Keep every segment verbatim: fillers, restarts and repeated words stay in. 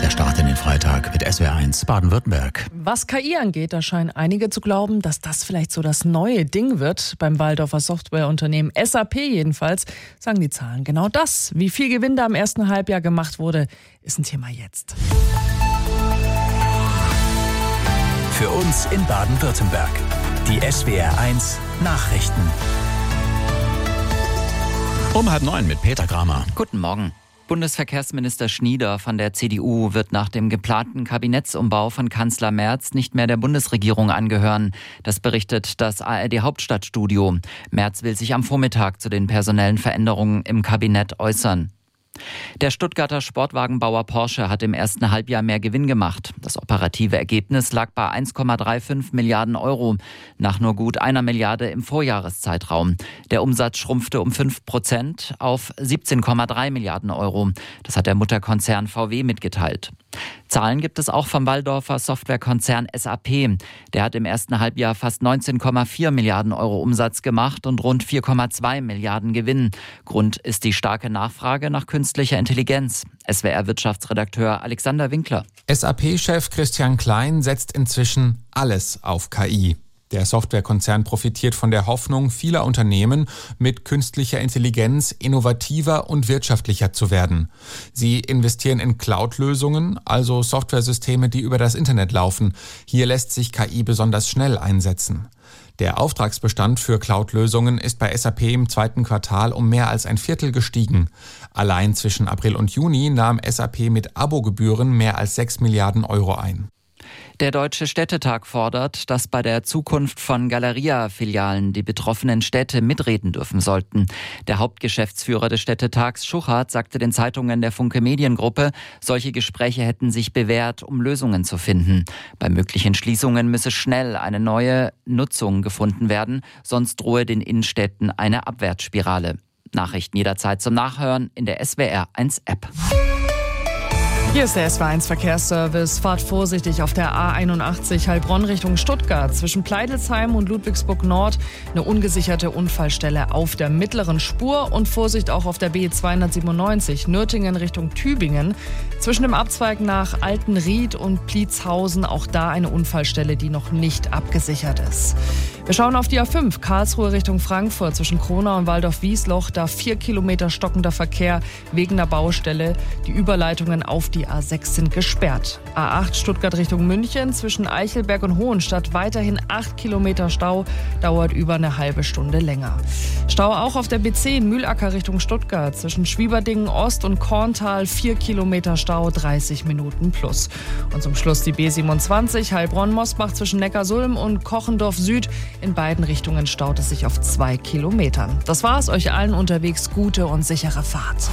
Der Start in den Freitag mit S W R eins Baden-Württemberg. Was K I angeht, da scheinen einige zu glauben, dass das vielleicht so das neue Ding wird. Beim Walldorfer Softwareunternehmen S A P jedenfalls sagen die Zahlen genau das. Wie viel Gewinn da im ersten Halbjahr gemacht wurde, ist ein Thema jetzt. Für uns in Baden-Württemberg. Die S W R eins Nachrichten. Um halb neun mit Peter Kramer. Guten Morgen. Bundesverkehrsminister Schnieder von der C D U wird nach dem geplanten Kabinettsumbau von Kanzler Merz nicht mehr der Bundesregierung angehören. Das berichtet das A R D-Hauptstadtstudio. Merz will sich am Vormittag zu den personellen Veränderungen im Kabinett äußern. Der Stuttgarter Sportwagenbauer Porsche hat im ersten Halbjahr mehr Gewinn gemacht. Das operative Ergebnis lag bei eins Komma fünfunddreißig Milliarden Euro, nach nur gut einer Milliarde im Vorjahreszeitraum. Der Umsatz schrumpfte um fünf Prozent auf siebzehn Komma drei Milliarden Euro. Das hat der Mutterkonzern V W mitgeteilt. Zahlen gibt es auch vom Walldorfer Softwarekonzern S A P. Der hat im ersten Halbjahr fast neunzehn Komma vier Milliarden Euro Umsatz gemacht und rund vier Komma zwei Milliarden Gewinn. Grund ist die starke Nachfrage nach künstlicher Intelligenz. S W R-Wirtschaftsredakteur Alexander Winkler. S A P-Chef Christian Klein setzt inzwischen alles auf K I. Der Softwarekonzern profitiert von der Hoffnung vieler Unternehmen, mit künstlicher Intelligenz innovativer und wirtschaftlicher zu werden. Sie investieren in Cloud-Lösungen, also Softwaresysteme, die über das Internet laufen. Hier lässt sich K I besonders schnell einsetzen. Der Auftragsbestand für Cloud-Lösungen ist bei S A P im zweiten Quartal um mehr als ein Viertel gestiegen. Allein zwischen April und Juni nahm S A P mit Abogebühren mehr als sechs Milliarden Euro ein. Der Deutsche Städtetag fordert, dass bei der Zukunft von Galeria-Filialen die betroffenen Städte mitreden dürfen sollten. Der Hauptgeschäftsführer des Städtetags, Schuchart, sagte den Zeitungen der Funke Mediengruppe, solche Gespräche hätten sich bewährt, um Lösungen zu finden. Bei möglichen Schließungen müsse schnell eine neue Nutzung gefunden werden, sonst drohe den Innenstädten eine Abwärtsspirale. Nachrichten jederzeit zum Nachhören in der S W R eins App. Hier ist der S W R eins Verkehrsservice. Fahrt vorsichtig auf der A einundachtzig Heilbronn Richtung Stuttgart. Zwischen Pleidelsheim und Ludwigsburg Nord eine ungesicherte Unfallstelle auf der mittleren Spur. Und Vorsicht auch auf der B zweihundertsiebenundneunzig Nürtingen Richtung Tübingen. Zwischen dem Abzweig nach Altenried und Pliezhausen auch da eine Unfallstelle, die noch nicht abgesichert ist. Wir schauen auf die A fünf Karlsruhe Richtung Frankfurt. Zwischen Kronau und Waldorf-Wiesloch, da vier Kilometer stockender Verkehr wegen der Baustelle. Die Überleitungen auf die A sechs sind gesperrt. A acht Stuttgart Richtung München, zwischen Eichelberg und Hohenstadt weiterhin acht Kilometer Stau, dauert über eine halbe Stunde länger. Stau auch auf der B zehn Mühlacker Richtung Stuttgart, zwischen Schwieberdingen Ost und Korntal vier Kilometer Stau, dreißig Minuten plus. Und zum Schluss die B siebenundzwanzig Heilbronn-Mosbach zwischen Neckarsulm und Kochendorf Süd. In beiden Richtungen staut es sich auf zwei Kilometern. Das war's, euch allen unterwegs gute und sichere Fahrt.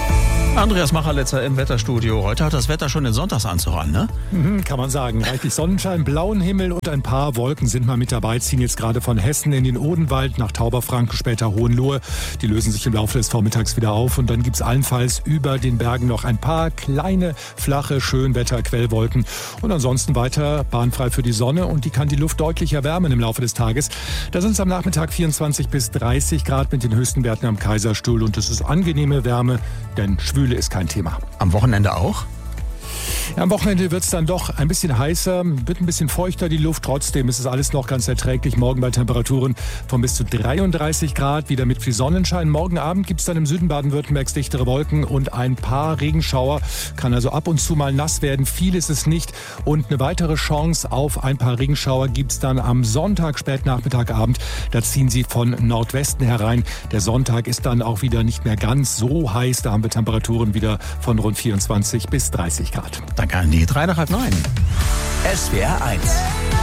Andreas Macherletzer im Wetterstudio. Heute hat das Wetter schon den Sonntagsanzug an, ne? Mhm, kann man sagen. Reichlich Sonnenschein, blauen Himmel und ein paar Wolken sind mal mit dabei. Ziehen jetzt gerade von Hessen in den Odenwald nach Tauberfranken, später Hohenlohe. Die lösen sich im Laufe des Vormittags wieder auf. Und dann gibt's allenfalls über den Bergen noch ein paar kleine, flache Schönwetter-Quellwolken. Und ansonsten weiter bahnfrei für die Sonne. Und die kann die Luft deutlich erwärmen im Laufe des Tages. Da sind es am Nachmittag vierundzwanzig bis dreißig Grad mit den höchsten Werten am Kaiserstuhl. Und es ist angenehme Wärme, denn Schwüle ist kein Thema. Am Wochenende auch? Ja, am Wochenende wird es dann doch ein bisschen heißer, wird ein bisschen feuchter die Luft. Trotzdem ist es alles noch ganz erträglich. Morgen bei Temperaturen von bis zu dreiunddreißig Grad, wieder mit viel Sonnenschein. Morgen Abend gibt es dann im Süden Baden-Württembergs dichtere Wolken und ein paar Regenschauer. Kann also ab und zu mal nass werden. Viel ist es nicht. Und eine weitere Chance auf ein paar Regenschauer gibt es dann am Sonntag, Spätnachmittag, Abend. Da ziehen sie von Nordwesten herein. Der Sonntag ist dann auch wieder nicht mehr ganz so heiß. Da haben wir Temperaturen wieder von rund vierundzwanzig bis dreißig Grad. Danke an die drei nach halb neun. S W R eins.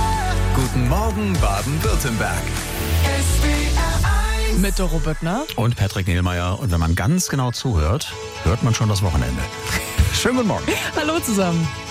Guten Morgen Baden-Württemberg. Mit Doro Böttner Und Patrick Nehlmeier. Und wenn man ganz genau zuhört, hört man schon das Wochenende. Schönen guten Morgen. Hallo zusammen.